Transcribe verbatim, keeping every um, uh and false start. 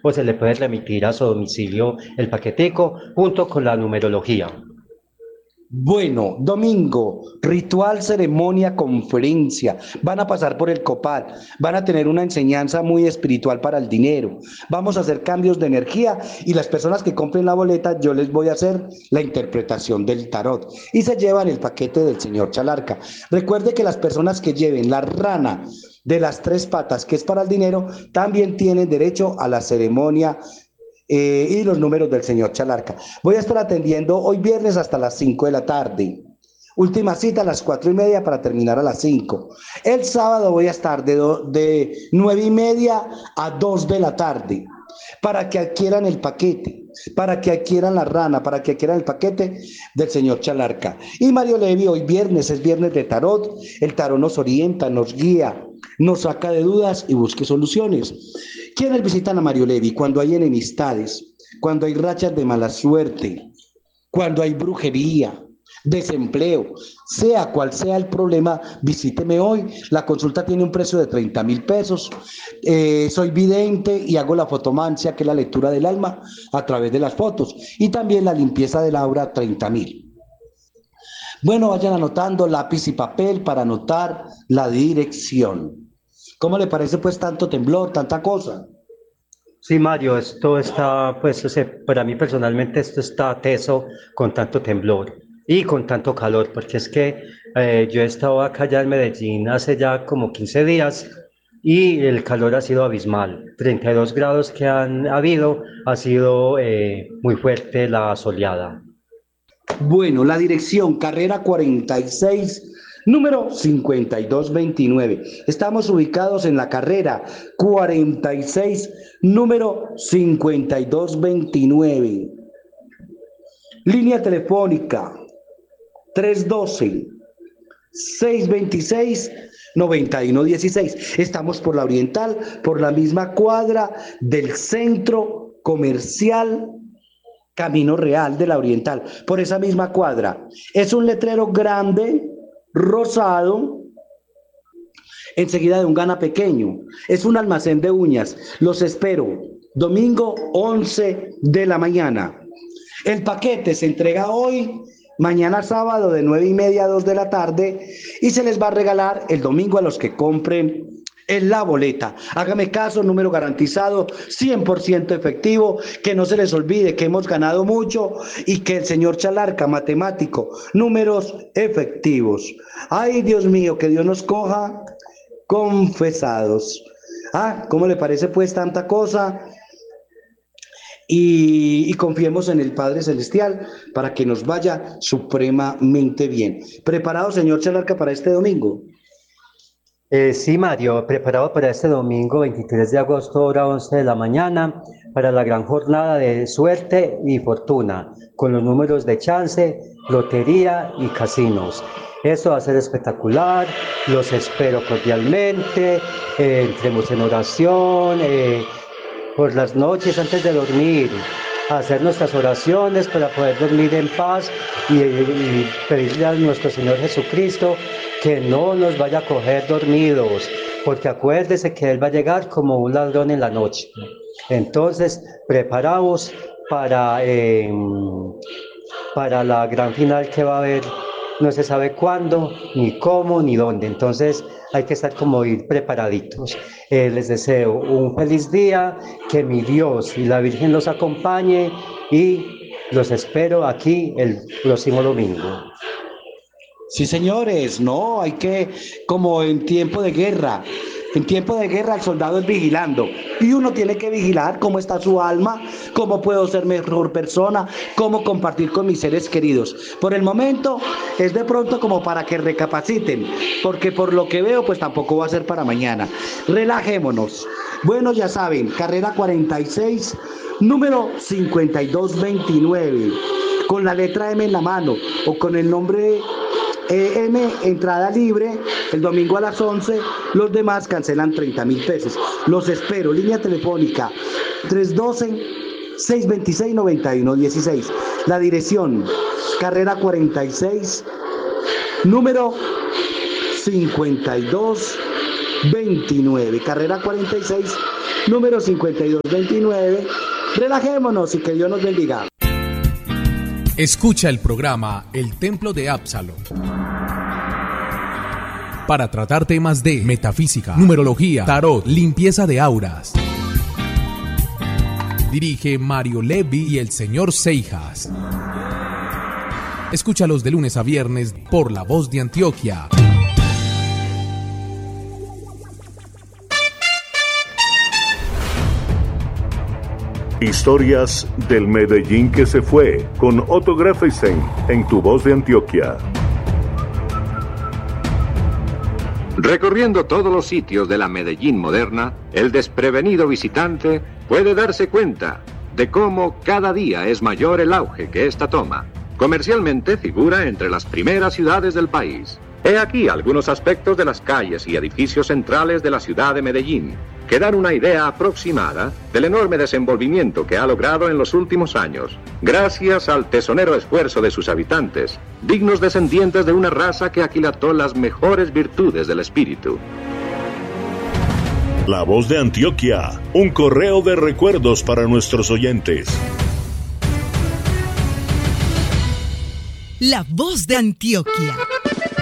o se le puede remitir a su domicilio el paquetico junto con la numerología. Bueno, domingo, ritual, ceremonia, conferencia. Van a pasar por el Copal, van a tener una enseñanza muy espiritual para el dinero. Vamos a hacer cambios de energía y las personas que compren la boleta, yo les voy a hacer la interpretación del tarot y se llevan el paquete del señor Chalarca. Recuerde que las personas que lleven la rana de las tres patas, que es para el dinero, también tienen derecho a la ceremonia eh, y los números del señor Chalarca. Voy a estar atendiendo hoy viernes hasta las cinco de la tarde. Última cita a las cuatro y media para terminar a las cinco. El sábado voy a estar de, do, de nueve y media a dos de la tarde para que adquieran el paquete, para que adquieran la rana, para que adquieran el paquete del señor Chalarca. Y Mario Levi, hoy viernes, es viernes de tarot. El tarot nos orienta, nos guía, nos saca de dudas y busque soluciones. ¿Quiénes visitan a Mario Levi? Cuando hay enemistades, cuando hay rachas de mala suerte, cuando hay brujería, desempleo, sea cual sea el problema, visíteme hoy. La consulta tiene un precio de treinta mil pesos. Eh, soy vidente y hago la fotomancia, que es la lectura del alma a través de las fotos, y también la limpieza del aura, treinta mil. Bueno, vayan anotando lápiz y papel para anotar la dirección. ¿Cómo le parece pues tanto temblor, tanta cosa? Sí, Mario, esto está, pues, o sea, para mí personalmente esto está teso con tanto temblor y con tanto calor, porque es que eh, yo he estado acá ya en Medellín hace ya como quince días y el calor ha sido abismal. treinta y dos grados que han habido, ha sido eh, muy fuerte la soleada. Bueno, la dirección, carrera cuarenta y seis, número cincuenta y dos veintinueve. Estamos ubicados en la carrera cuarenta y seis, número cincuenta y dos veintinueve. Línea telefónica tres uno dos, seis dos seis, nueve uno uno seis. Estamos por la Oriental, por la misma cuadra del centro comercial Camino Real de la Oriental, por esa misma cuadra. Es un letrero grande, rosado, enseguida de un Gana pequeño. Es un almacén de uñas. Los espero, domingo once de la mañana. El paquete se entrega hoy, mañana sábado de nueve y media a dos de la tarde, y se les va a regalar el domingo a los que compren en la boleta. Hágame caso, número garantizado, cien por ciento efectivo, que no se les olvide que hemos ganado mucho y que el señor Chalarca, matemático, números efectivos. Ay, Dios mío, que Dios nos coja confesados. Ah, ¿cómo le parece pues tanta cosa? Y, y confiemos en el Padre Celestial para que nos vaya supremamente bien. ¿Preparado, señor Chalarca, para este domingo? Eh, sí, Mario, preparado para este domingo veintitrés de agosto, hora once de la mañana, para la gran jornada de suerte y fortuna, con los números de chance, lotería y casinos. Eso va a ser espectacular, los espero cordialmente, eh, entremos en oración, eh, por las noches antes de dormir, hacer nuestras oraciones para poder dormir en paz y, y pedirle a nuestro Señor Jesucristo que no nos vaya a coger dormidos, porque acuérdese que Él va a llegar como un ladrón en la noche. Entonces, preparaos para, eh, para la gran final que va a haber, no se sabe cuándo, ni cómo, ni dónde. Entonces, hay que estar como ir preparaditos. Eh, les deseo un feliz día, que mi Dios y la Virgen los acompañe y los espero aquí el próximo domingo. Sí, señores, no, hay que, como en tiempo de guerra, en tiempo de guerra el soldado es vigilando y uno tiene que vigilar cómo está su alma, cómo puedo ser mejor persona, cómo compartir con mis seres queridos. Por el momento es de pronto como para que recapaciten, porque por lo que veo pues tampoco va a ser para mañana. Relajémonos. Bueno, ya saben, carrera cuarenta y seis, número cincuenta y dos veintinueve, con la letra M en la mano o con el nombre E M, entrada libre, el domingo a las once, los demás cancelan treinta mil pesos. Los espero, línea telefónica tres uno dos, seis dos seis, nueve uno uno seis. La dirección, carrera cuarenta y seis, número cincuenta y dos veintinueve, carrera cuarenta y seis, número cincuenta y dos veintinueve. Relajémonos y que Dios nos bendiga. Escucha el programa El Templo de Absalom para tratar temas de metafísica, numerología, tarot, limpieza de auras. Dirige Mario Levi y el señor Seijas. Escúchalos de lunes a viernes por La Voz de Antioquia. Historias del Medellín que se fue, con Otto Greffeisen en Tu Voz de Antioquia. Recorriendo todos los sitios de la Medellín moderna, el desprevenido visitante puede darse cuenta de cómo cada día es mayor el auge que ésta toma. Comercialmente figura entre las primeras ciudades del país. He aquí algunos aspectos de las calles y edificios centrales de la ciudad de Medellín, que dan una idea aproximada del enorme desenvolvimiento que ha logrado en los últimos años, gracias al tesonero esfuerzo de sus habitantes, dignos descendientes de una raza que aquilató las mejores virtudes del espíritu. La Voz de Antioquia, un correo de recuerdos para nuestros oyentes. La Voz de Antioquia.